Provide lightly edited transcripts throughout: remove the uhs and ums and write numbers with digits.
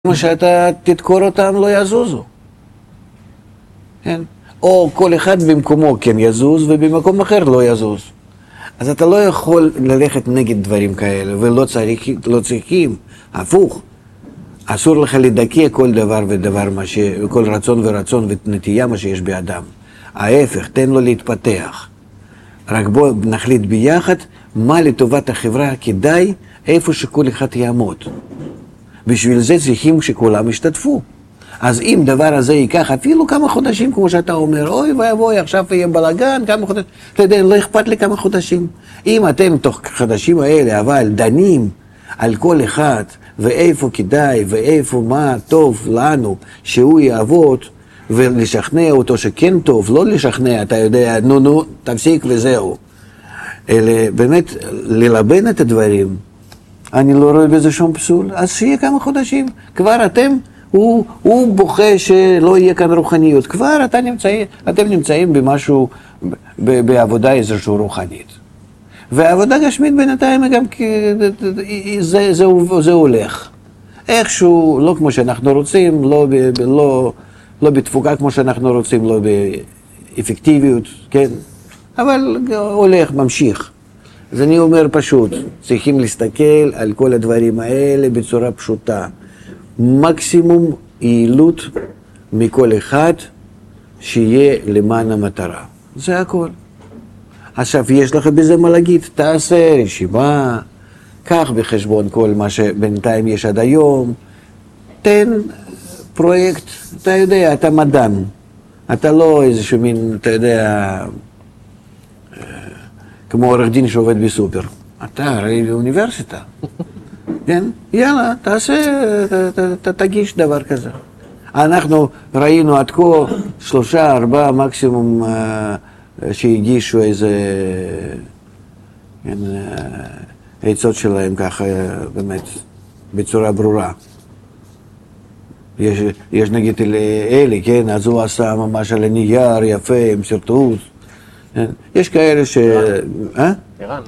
כמו שאתה תדקור אותם לא יזוזו, כן? או כל אחד במקומו כן יזוז ובמקום אחר לא יזוז. אז אתה לא יכול ללכת נגד דברים כאלה ולא צריכים, הפוך. אסור לך לדכא כל דבר ודבר, כל רצון ורצון ונטייה מה שיש באדם. ההפך, תן לו להתפתח. רק בוא נחליט ביחד מה לטובת החברה כדאי איפה שכל אחד יעמוד. בשביל זה צריכים שכולם ישתתפו. אז אם דבר הזה ייקח אפילו כמה חודשים, כמו שאתה אומר, אוי ואבוי, עכשיו יהיה בלגן, כמה חודשים, אתה יודע, לא אכפת לי כמה חודשים. אם אתם תוך חודשים האלה, אבל דנים על כל אחד, ואיפה כדאי, ואיפה מה טוב לנו, שהוא יעבוד, ולשכנע אותו שכן טוב, לא לשכנע, אתה יודע, נו, תפסיק וזהו. אלא באמת, ללבן את הדברים, אני לא רואה בזה שום פסול, אז שיהיה כמה חודשים. כבר הוא בוכה שלא יהיה כאן רוחניות. כבר אתם נמצאים במשהו, בעבודה איזושהי רוחנית. והעבודה גשמית בינתיים גם זה הולך. איכשהו, לא כמו שאנחנו רוצים, לא בתפוקה כמו שאנחנו רוצים, לא באפקטיביות, כן? אבל הולך, ממשיך. אז אני אומר פשוט, צריכים להסתכל על כל הדברים האלה בצורה פשוטה. מקסימום יעילות מכל אחד שיהיה למען המטרה. זה הכל. עכשיו, יש לך בזה מה להגיד, תעשה רשימה, קח בחשבון כל מה שבינתיים יש עד היום, תן פרויקט, אתה יודע, אתה מדען, אתה לא איזשהו מין, אתה יודע, כמו עורך דין שעובד בסופר. אתה הרי באוניברסיטה. כן? יאללה, תגיש דבר כזה. אנחנו ראינו עד כה 3-4 מקסימום שהגישו איזה עצות שלהם ככה באמת בצורה ברורה. יש נגיד אלי, כן? אז הוא עשה ממש על הנייר יפה עם סרטוט. יש כאלה ש... ערן.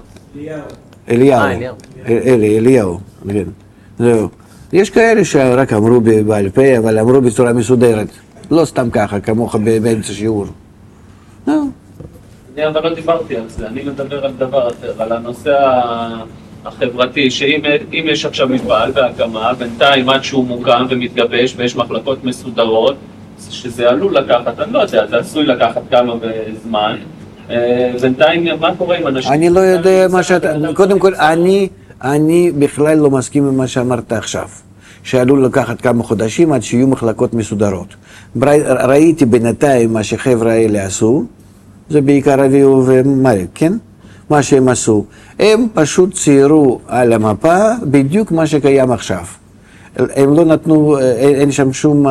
אליהו, כן. זהו. יש כאלה שרק אמרו בעל פה, אבל אמרו בצורה מסודרת. לא סתם ככה, כמוך באמצע שיעור. אני אבל לא דיברתי על זה, אני מדבר על דבר אחר, על הנושא החברתי, שאם יש עכשיו מפעל בהקמה, בינתיים עד שהוא מוקם ומתגבש ויש מחלקות מסודרות, שזה עלול לקחת, אני לא יודע, זה עשוי לקחת כמה זמן, בינתיים מה קורה עם אנשים? אני לא יודע מה שאתה, קודם כל אני בכלל לא מסכים עם מה שאמרת עכשיו, שעלול לקחת כמה חודשים עד שיהיו מחלקות מסודרות. ראיתי בינתיים מה שחבר'ה האלה עשו, זה בעיקר אביהו ומריק, כן? מה שהם עשו. הם פשוט ציירו על המפה בדיוק מה שקיים עכשיו. הם לא נתנו, אין שם שום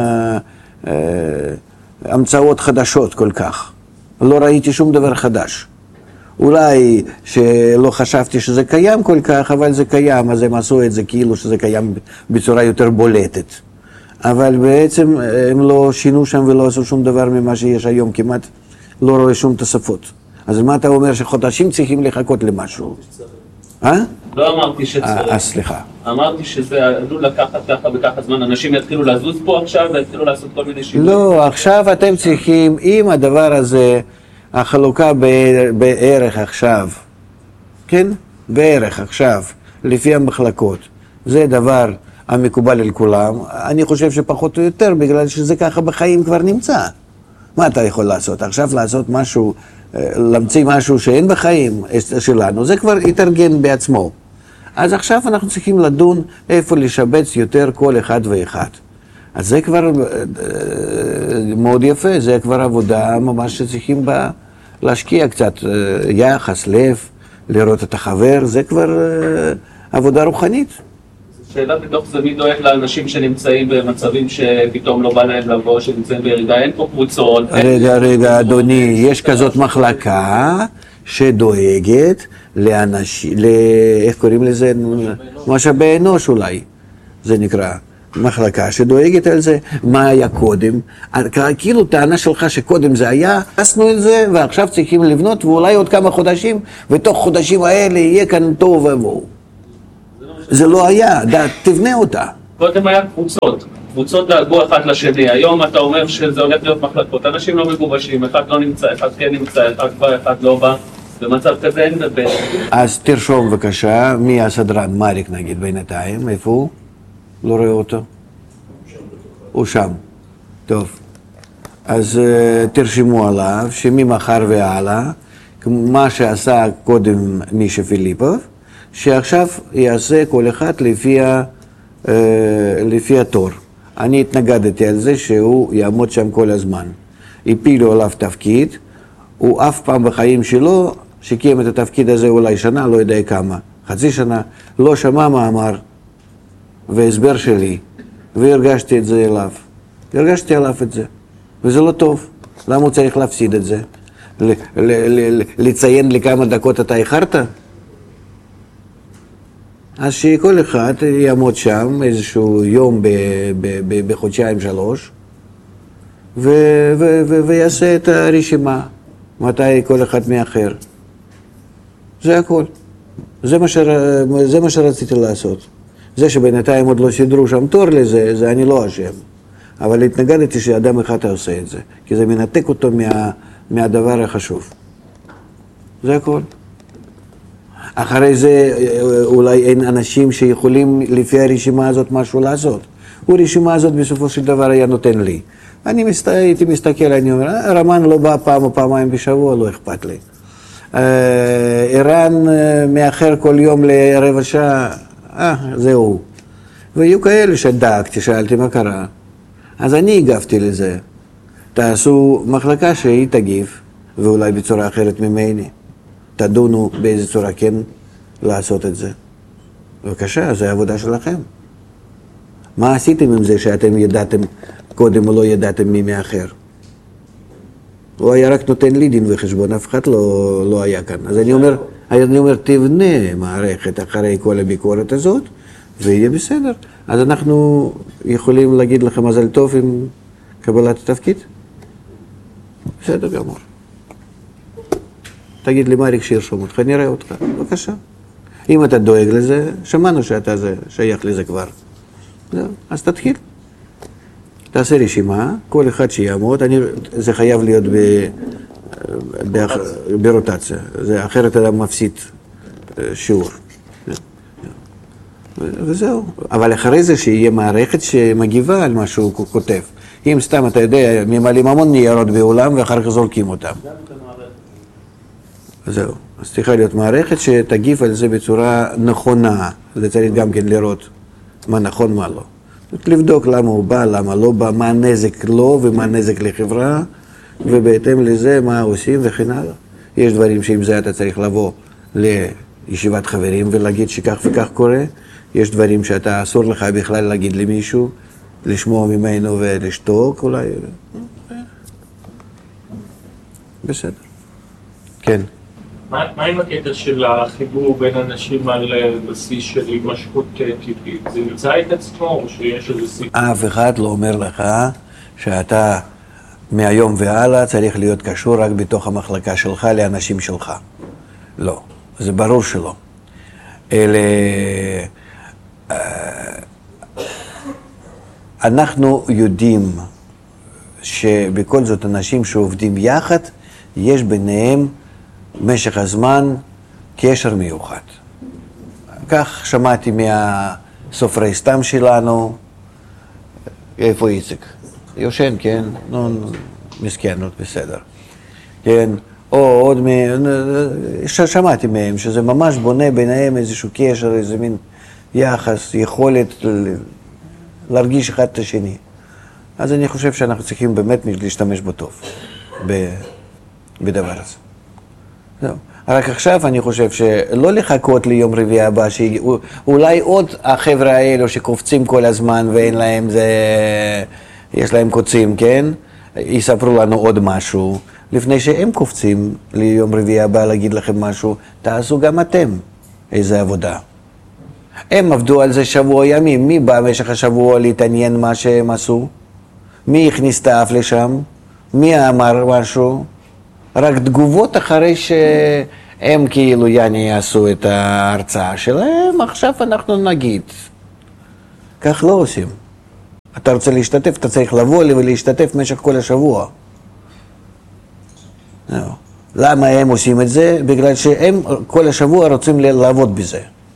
המצאות חדשות כל כך. לא ראיתי שום דבר חדש. אולי שלא חשבתי שזה קיים כל כך, אבל זה קיים, אז הם עשו את זה כאילו שזה קיים בצורה יותר בולטת. אבל בעצם הם לא שינו שם ולא עשו שום דבר ממה שיש היום, כמעט לא רואה שום תוספות. אז מה אתה אומר שחודשים צריכים לחכות למשהו? לא אמרתי שצריך. סליחה. אמרתי שזה עלול לקחת ככה וככה זמן, אנשים יתחילו לזוז פה עכשיו ויתחילו לעשות כל מיני שינויים. לא, עכשיו אתם צריכים, אם הדבר הזה, החלוקה בערך עכשיו, כן? בערך עכשיו, לפי המחלקות, זה דבר המקובל על כולם, אני חושב שפחות או יותר, בגלל שזה ככה בחיים כבר נמצא. מה אתה יכול לעשות? עכשיו לעשות משהו, להמציא משהו שאין בחיים שלנו, זה כבר יתארגן בעצמו. אז עכשיו אנחנו צריכים לדון איפה לשבץ יותר כל אחד ואחד. אז זה כבר מאוד יפה, זה כבר עבודה ממש שצריכים להשקיע קצת יחס, לב, לראות את החבר, זה כבר עבודה רוחנית. שאלה בתוך זה, מי דואג לאנשים שנמצאים במצבים שפתאום לא בא להם לבוא, שנמצאים בירידה, אין פה קבוצות. רגע, אדוני, יש כזאת מחלקה שדואגת לאנשים, איך קוראים לזה? משאבי אנוש אולי, זה נקרא. מחלקה שדואגת על זה, מה היה קודם, כאילו טענה שלך שקודם זה היה, עשינו את זה ועכשיו צריכים לבנות ואולי עוד כמה חודשים, ותוך חודשים האלה יהיה כאן טוב ובואו. זה לא היה, תבנה אותה. קודם היה קבוצות דאגו אחד לשני, היום אתה אומר שזה הולך להיות מחלקות, אנשים לא מגובשים, אחד לא נמצא, אחד כן נמצא, אחד בא, אחד לא בא, במצב כזה אין דבר. אז תרשום בבקשה, מי הסדרן, מריק נגיד בינתיים, איפה הוא? לא רואה אותו? הוא שם. טוב. אז תרשמו עליו שממחר והלאה, מה שעשה קודם מישה פיליפוב, שעכשיו יעשה כל אחד לפי התור. אני התנגדתי על זה שהוא יעמוד שם כל הזמן. הפילו עליו תפקיד, הוא אף פעם בחיים שלו, שקיים את התפקיד הזה אולי שנה, לא יודע כמה, חצי שנה, לא שמע מאמר והסבר שלי, והרגשתי את זה אליו. הרגשתי עליו את זה, וזה לא טוב. למה הוא צריך להפסיד את זה? לציין לכמה דקות אתה איחרת? אז שכל אחד יעמוד שם איזשהו יום בחודשיים 3 ויעשה את הרשימה מתי כל אחד מאחר. זה הכל. זה מה שרציתי לעשות. זה שבינתיים עוד לא סידרו שם תור לזה, זה אני לא אשם. אבל התנגדתי שאדם אחד עושה את זה, כי זה מנתק אותו מהדבר החשוב. זה הכל. אחרי זה אולי אין אנשים שיכולים לפי הרשימה הזאת משהו לעשות. הרשימה הזאת בסופו של דבר היה נותן לי. אני הייתי מסתכל, אני אומר, רמן לא בא פעם או פעמיים בשבוע, לא אכפת לי. ערן מאחר כל יום לרבע שעה, זהו. והיו כאלה שדאגתי, שאלתי מה קרה. אז אני הגבתי לזה. תעשו מחלקה שהיא תגיב, ואולי בצורה אחרת ממני. תדונו באיזה צורה כן לעשות את זה. בבקשה, זה העבודה שלכם. מה עשיתם עם זה שאתם ידעתם קודם או לא ידעתם מי מאחר? הוא היה רק נותן לי דין וחשבון, אף אחד לא היה כאן. אז אני אומר, תבנה מערכת אחרי כל הביקורת הזאת, ויהיה בסדר. אז אנחנו יכולים להגיד לכם מזל טוב עם קבלת התפקיד? בסדר גמור. תגיד לי מריק שירשום אותך, נראה אותך, בבקשה. אם אתה דואג לזה, שמענו שאתה שייך לזה כבר. אז תתחיל. תעשה רשימה, כל אחד שיעמוד, זה חייב להיות ברוטציה, אחרת אתה מפסיד שיעור. וזהו. אבל אחרי זה שיהיה מערכת שמגיבה על מה שהוא כותב. אם סתם אתה יודע, ממלאים המון ניירות בעולם ואחר כך זורקים אותם. זהו. אז צריכה להיות מערכת שתגיב על זה בצורה נכונה. זה צריך גם כן לראות מה נכון, מה לא. לבדוק למה הוא בא, למה לא בא, מה הנזק לו ומה הנזק לחברה, ובהתאם לזה מה עושים וכן הלאה. יש דברים שעם זה אתה צריך לבוא לישיבת חברים ולהגיד שכך וכך קורה. יש דברים שאתה אסור לך בכלל להגיד למישהו, לשמוע ממנו ולשתוק אולי. בסדר. כן. מה עם הקטע של החיבור בין אנשים על בסיס של הימשכות טבעית? זה נמצא את עצמו או שיש איזה סיפור? אף אחד לא אומר לך שאתה מהיום והלאה צריך להיות קשור רק בתוך המחלקה שלך לאנשים שלך. לא, זה ברור שלא. אלה... אנחנו יודעים שבכל זאת אנשים שעובדים יחד, יש ביניהם משך הזמן קשר מיוחד. כך שמעתי מהסופרי סתם שלנו, איפה איציק? יושן, כן? מסכן, בסדר. כן? או עוד שמעתי מהם שזה ממש בונה ביניהם איזשהו קשר, איזה מין יחס, יכולת להרגיש אחד את השני. אז אני חושב שאנחנו צריכים באמת להשתמש בו טוב, בדבר הזה. זהו. רק עכשיו אני חושב שלא לחכות ליום רביעי הבא, שאולי עוד החבר'ה האלו שקופצים כל הזמן ואין להם זה, יש להם קוצים, כן? יספרו לנו עוד משהו. לפני שהם קופצים ליום רביעי הבא להגיד לכם משהו, תעשו גם אתם איזה עבודה. הם עבדו על זה שבוע ימים, מי בא במשך השבוע להתעניין מה שהם עשו? מי הכניס את האף לשם? מי אמר משהו? רק תגובות אחרי שהם כאילו יעשו את ההרצאה שלהם, עכשיו אנחנו נגיד. כך לא עושים. אתה רוצה להשתתף, אתה צריך לבוא ולהשתתף במשך כל השבוע. למה הם עושים את זה? בגלל שהם כל השבוע רוצים לעבוד בזה.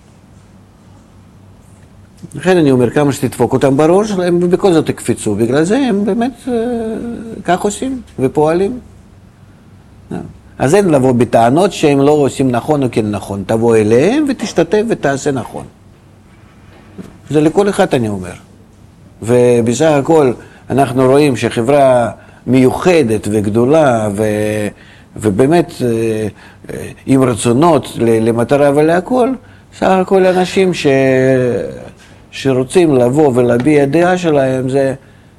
לכן אני אומר, כמה שתדפוק אותם בראש, הם בכל זאת יקפיצו. בגלל זה הם באמת כך עושים ופועלים. אז אין לבוא בטענות שהם לא עושים נכון או כן נכון. תבוא אליהם ותשתתף ותעשה נכון. זה לכל אחד אני אומר. ובסך הכל אנחנו רואים שחברה מיוחדת וגדולה ובאמת עם רצונות למטרה ולהכל, סך הכל אנשים שרוצים לבוא ולהביע דעה שלהם, זה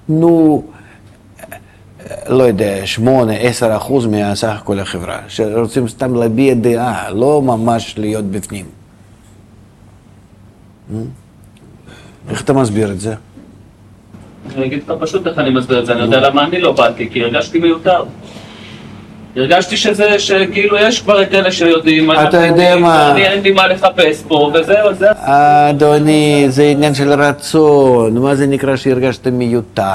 לא יודע, 8-10% מהסך הכל החברה, שרוצים סתם להביע דעה, לא ממש להיות בפנים. איך אתה מסביר את זה? אני אגיד לך פשוט איך אני מסביר את זה, אני יודע למה אני לא באתי, כי הרגשתי מיותר. הרגשתי שכאילו יש כבר את אלה שיודעים, אתה יודע מה? אין לי מה לחפש פה, וזהו, זה... אדוני, זה עניין של רצון, מה זה נקרא שהרגשת מיותר?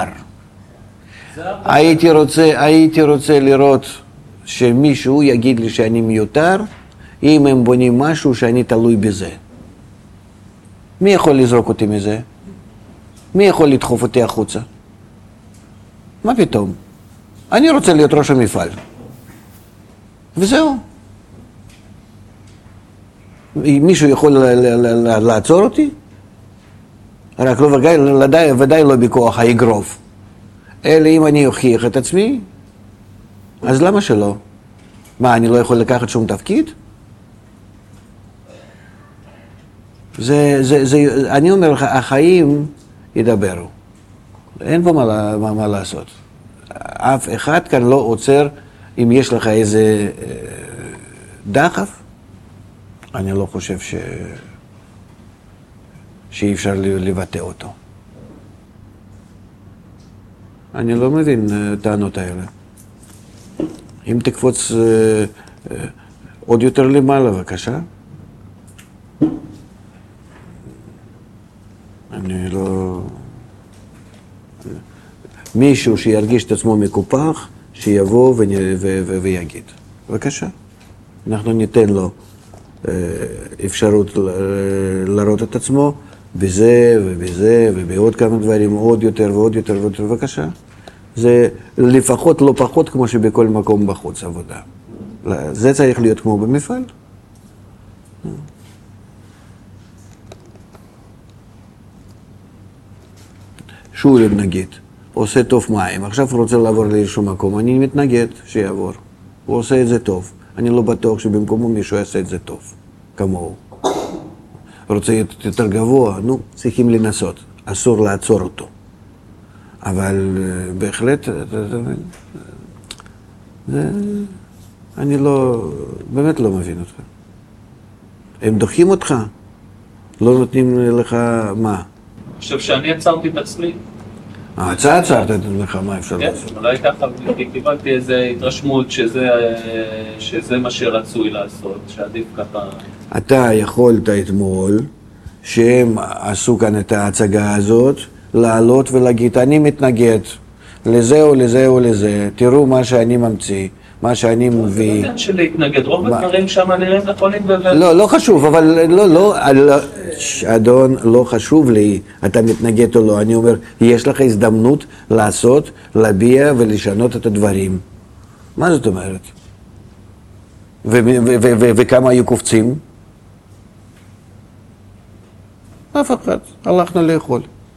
הייתי רוצה לראות שמישהו יגיד לי שאני מיותר, אם הם בונים משהו שאני תלוי בזה. מי יכול לזרוק אותי מזה? מי יכול לדחוף אותי החוצה? מה פתאום? אני רוצה להיות ראש המפעל. וזהו. מישהו יכול לעצור אותי? רק לא ודאי לא בכוח האגרוף. אלא אם אני אוכיח את עצמי, אז למה שלא? מה, אני לא יכול לקחת שום תפקיד? אני אומר לך, החיים ידברו. אין פה מה לעשות. אף אחד כאן לא עוצר, אם יש לך איזה דחף, אני לא חושב שאי אפשר לבטא אותו. אני לא מבין את הטענות האלה. אם תקפוץ עוד יותר למעלה, בבקשה. אני לא... מישהו שירגיש את עצמו מקופח, שיבוא ויגיד. בבקשה. אנחנו ניתן לו אפשרות לראות את עצמו בזה ובזה ובעוד כמה דברים, עוד יותר ועוד יותר ועוד יותר. בבקשה. זה לפחות לא פחות כמו שבכל מקום בחוץ עבודה. זה צריך להיות כמו במפעל. שולם נגיד, עושה טוב מים, עכשיו הוא רוצה לעבור לאיזשהו מקום, אני מתנגד שיעבור. הוא עושה את זה טוב. אני לא בטוח שבמקומו מישהו יעשה את זה טוב, כמוהו. רוצה יותר גבוה, צריכים לנסות. אסור לעצור אותו. אבל בהחלט, אני באמת לא מבין אותך. הם דוחים אותך? לא נותנים לך מה? אני חושב שאני עצרתי את עצמי. אתה עצרת את עצמך, מה אפשר לעשות? כן, אולי ככה, כי קיבלתי איזו התרשמות שזה מה שרצוי לעשות, שעדיף ככה... אתה יכולת אתמול, שהם עשו כאן את ההצגה הזאת, לעלות ולהגיד, אני מתנגד לזה או לזה או לזה, תראו מה שאני ממציא, מה שאני מביא. זה לא עניין של להתנגד, רוב הדברים שם נראים נכונים לא חשוב, אבל אדון, לא חשוב לי, אתה מתנגד או לא, אני אומר, יש לך הזדמנות לעשות, להביע ולשנות את הדברים. מה זאת אומרת? וכמה היו קופצים? אף אחד, הלכנו לאכול.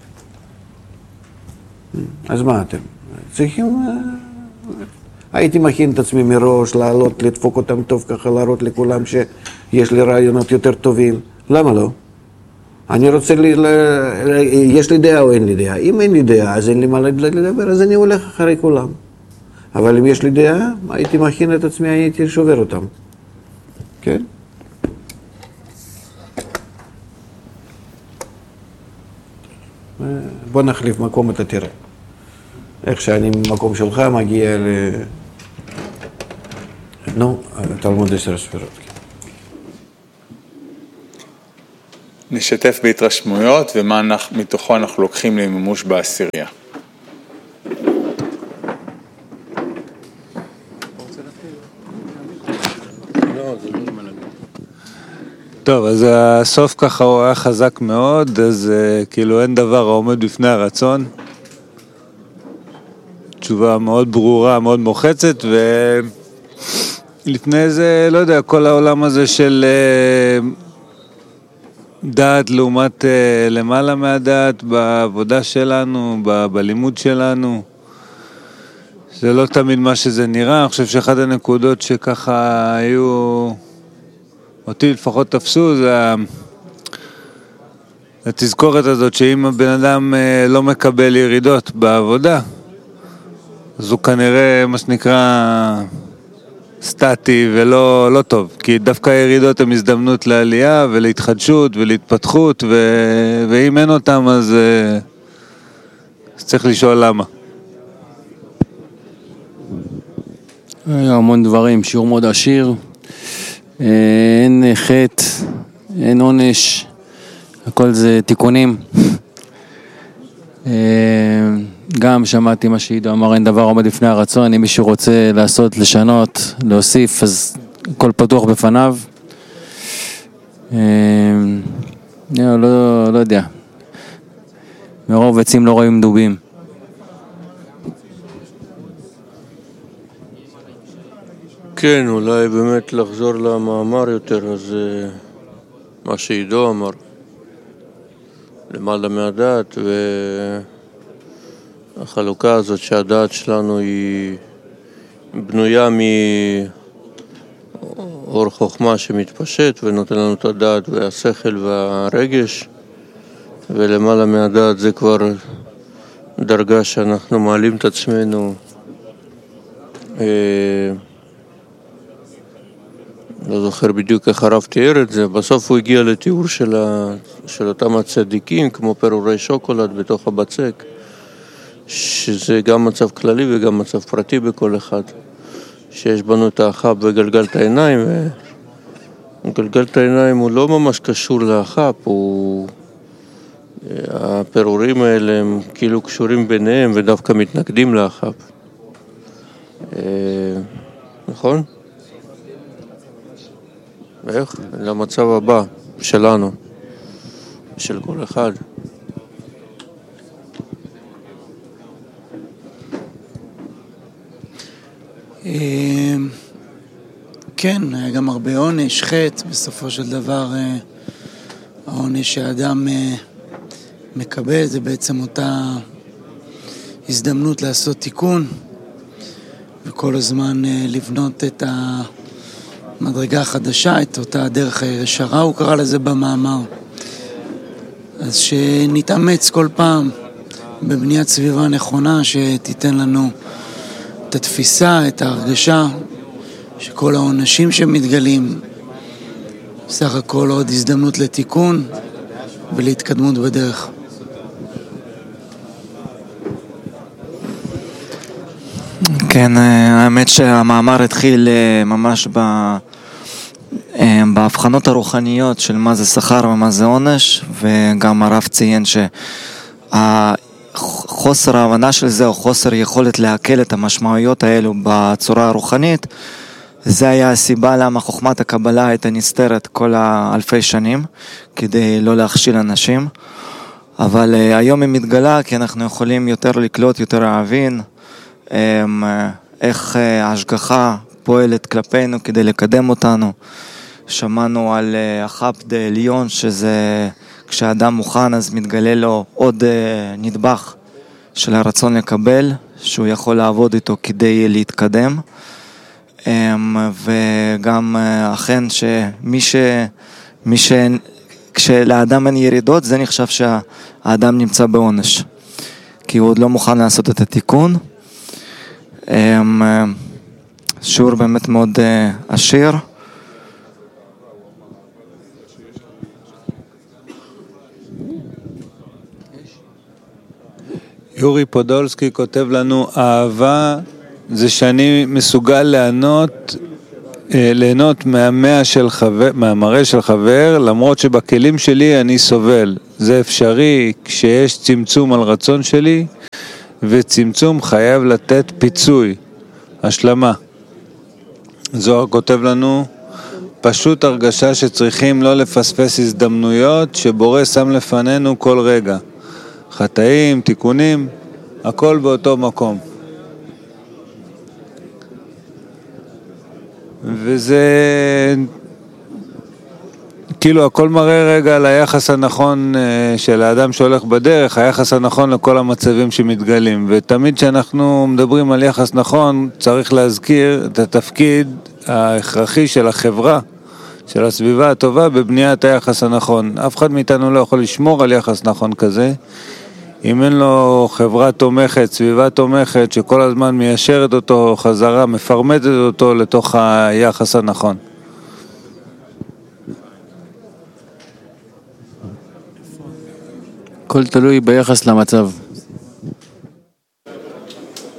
אז מה אתם? צריכים... הייתי מכין את עצמי מראש, לעלות, לדפוק אותם טוב ככה, להראות לכולם שיש לי רעיונות יותר טובים. למה לא? אני רוצה, יש לי דעה או אין לי דעה? אם אין לי דעה, אז אין לי מה לדבר, אז אני הולך אחרי כולם. אבל אם יש לי דעה, הייתי מכין את עצמי, הייתי שובר אותם. כן? בוא נחליף מקום, אתה תראה. איך שאני במקום שלך מגיע תלמוד 10 ספירות. נשתף בהתרשמויות ומה מתוכו אנחנו לוקחים למימוש בעשירייה. טוב, אז הסוף ככה הוא היה חזק מאוד, אז כאילו אין דבר העומד בפני הרצון. תשובה מאוד ברורה, מאוד מוחצת, ולפני זה, לא יודע, כל העולם הזה של דעת לעומת למעלה מהדעת, בעבודה שלנו, בלימוד שלנו, זה לא תמיד מה שזה נראה. אני חושב שאחת הנקודות שככה היו, אותי לפחות תפסו, זה התזכורת הזאת שאם הבן אדם לא מקבל ירידות בעבודה, אז הוא כנראה מה שנקרא סטטי ולא טוב, כי דווקא הירידות הן הזדמנות לעלייה ולהתחדשות ולהתפתחות, ואם אין אותם אז צריך לשאול למה. המון דברים, שיעור מאוד עשיר, אין חטא, אין עונש, הכל זה תיקונים. גם שמעתי מה שעידו אמר, אין דבר עומד לפני הרצון, אם מישהו רוצה לעשות, לשנות, להוסיף, אז הכל פתוח בפניו. לא יודע, מרוב עצים לא רואים דובים. כן, אולי באמת לחזור למאמר יותר, אז מה שעידו אמר, למעלה מהדעת, והחלוקה הזאת שהדעת שלנו היא בנויה מאור חוכמה שמתפשט ונותן לנו את הדעת והשכל והרגש, ולמעלה מהדעת זה כבר דרגה שאנחנו מעלים את עצמנו לא זוכר בדיוק איך הרב תיאר את זה, בסוף הוא הגיע לתיאור של אותם הצדיקים, כמו פירורי שוקולד בתוך הבצק, שזה גם מצב כללי וגם מצב פרטי בכל אחד, שיש בנו את האחב וגלגלת העיניים, וגלגלת העיניים הוא לא ממש קשור לאחב, הפירורים האלה הם כאילו קשורים ביניהם ודווקא מתנגדים לאחב. נכון? ואיך? למצב הבא שלנו, של כל אחד. כן, היה גם הרבה עונש, חטא, בסופו של דבר העונש שהאדם מקבל זה בעצם אותה הזדמנות לעשות תיקון וכל הזמן לבנות את המדרגה החדשה, את אותה דרך הישרה, הוא קרא לזה במאמר. אז שנתאמץ כל פעם בבניית סביבה נכונה שתיתן לנו את התפיסה, את ההרגשה שכל העונשים שמתגלים סך הכל עוד הזדמנות לתיקון ולהתקדמות בדרך. כן, האמת שהמאמר התחיל ממש בהבחנות הרוחניות של מה זה שכר ומה זה עונש, וגם הרב ציין שהחוסר ההבנה של זה או חוסר יכולת להקל את המשמעויות האלו בצורה הרוחנית, זה היה הסיבה למה חוכמת הקבלה הייתה נסתרת כל האלפי שנים כדי לא להכשיל אנשים, אבל היום היא מתגלה כי אנחנו יכולים יותר לקלוט, יותר להבין איך ההשגחה פועלת כלפינו כדי לקדם אותנו. שמענו על החפד עליון, שזה כשאדם מוכן אז מתגלה לו עוד נדבך של הרצון לקבל, שהוא יכול לעבוד איתו כדי להתקדם. וגם אכן כשלאדם אין ירידות, זה נחשב שהאדם נמצא בעונש, כי הוא עוד לא מוכן לעשות את התיקון. שיעור באמת מאוד עשיר. יורי פודולסקי כותב לנו, אהבה זה שאני מסוגל לענות ליהנות מהמראה של חבר, למרות שבכלים שלי אני סובל. זה אפשרי כשיש צמצום על רצון שלי, וצמצום חייב לתת פיצוי, השלמה. זוהר כותב לנו, פשוט הרגשה שצריכים לא לפספס הזדמנויות שבורא שם לפנינו כל רגע. חטאים, תיקונים, הכל באותו מקום. וזה כאילו הכל מראה רגע על היחס הנכון של האדם שהולך בדרך, היחס הנכון לכל המצבים שמתגלים. ותמיד כשאנחנו מדברים על יחס נכון, צריך להזכיר את התפקיד ההכרחי של החברה, של הסביבה הטובה בבניית היחס הנכון. אף אחד מאיתנו לא יכול לשמור על יחס נכון כזה, אם אין לו חברה תומכת, סביבה תומכת, שכל הזמן מיישרת אותו חזרה, מפרמטת אותו לתוך היחס הנכון. הכל תלוי ביחס למצב.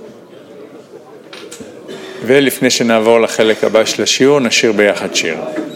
ולפני שנעבור לחלק הבא של השיעור, נשיר ביחד שיר.